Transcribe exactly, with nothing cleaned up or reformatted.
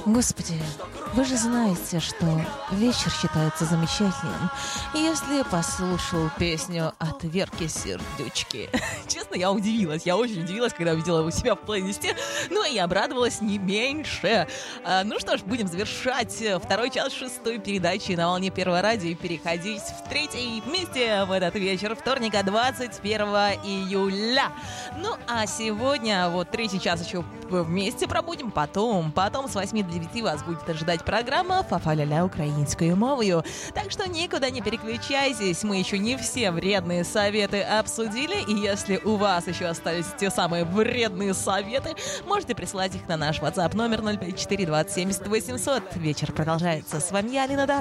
Господи, вы же знаете, что вечер считается замечательным, если послушал песню от Верки Сердючки. Честно, я удивилась, я очень удивилась, когда увидела у себя в плейлисте, ну и обрадовалась не меньше. А, ну что ж, будем завершать второй час шестой передачи на волне Первого радио и переходить в третий вместе в этот вечер вторника, двадцать первого июля. Ну а сегодня вот третий час еще вместе пробудем, потом, потом с восьми до девяти вас будет ожидать программа «Фа-фа-ля-ля украинскую мовою». Так что никуда не переключайтесь, мы еще не все вредные советы обсудили, и если у вас еще остались те самые вредные советы, можете присылать их на наш WhatsApp номер ноль пять четыре двадцать семьдесят восемьсот. Вечер продолжается. С вами я, Алина Дар.